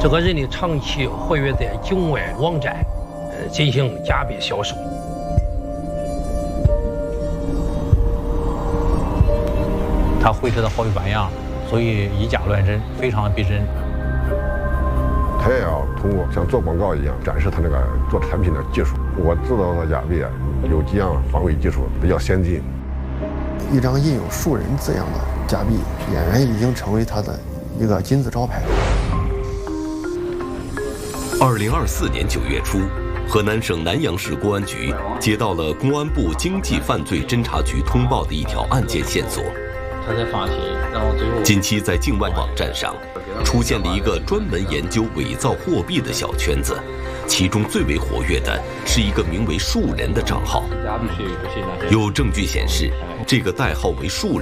这个人呢长期活跃在境外网站，进行假币销售。 他绘制的好有版样，所以以假乱真，非常逼真。 他也要通过像做广告一样展示他那个做产品的技术。我制造的假币啊，有几样防伪技术比较先进。 一张印有树人字样的假币，俨然已经成为他的一个金字招牌。 2024年9月初，河南省南阳市公安局接到了公安部经济犯罪侦查局通报的一条案件线索。 他才发现，然后最后近期在境外网站上出现了一个专门研究伪造货币的小圈子，其中最为活跃的是一个名为树人的账号。有证据显示，这个代号为树人